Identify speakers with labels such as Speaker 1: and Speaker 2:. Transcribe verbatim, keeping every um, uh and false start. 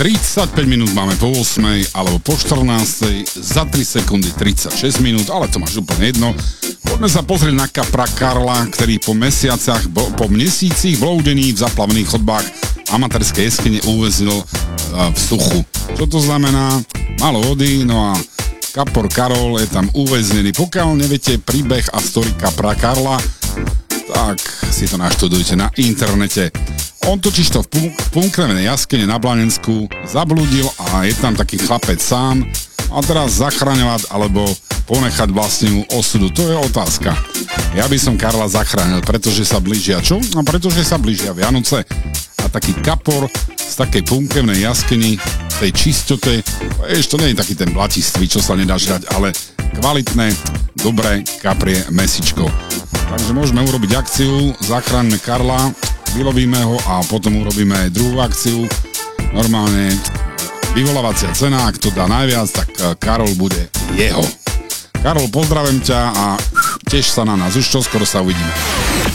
Speaker 1: tridsaťpäť minút máme po ôsmej alebo po štrnástej, za tri sekundy tridsaťšesť minút, ale to máš úplne jedno. Poďme sa pozrieť na kapra Karla, ktorý po mesiacach, po mesícich bloudení v zaplavených chodbách amatérskej jeskyne uväznil v suchu. Čo to znamená? Málo vody, no a kapor Karol je tam uväznený. Pokiaľ neviete príbeh a story kapra Karla, tak si to naštudujte na internete. On totiž to v Punkrevenej jaskyne na Blanensku zablúdil a je tam taký chlapec sám a teraz zachraňovať alebo ponechať vlastnému osudu, to je otázka. Ja by som Karla zachránil, pretože sa blížia čo? No pretože sa blížia Vianoce a taký kapor z takej Punkrevenej jaskyni, tej čistote, vieš, to nie je taký ten blatistvý, čo sa nedá žrať, ale kvalitné, dobré kaprie mesičko. Takže môžeme urobiť akciu, zachráňme Karla, vylovíme ho a potom urobíme aj druhú akciu. Normálne vyvolávacia cena, ak to dá najviac, tak Karol bude jeho. Karol, pozdravím ťa a teš sa na nás, už čoskoro sa uvidíme.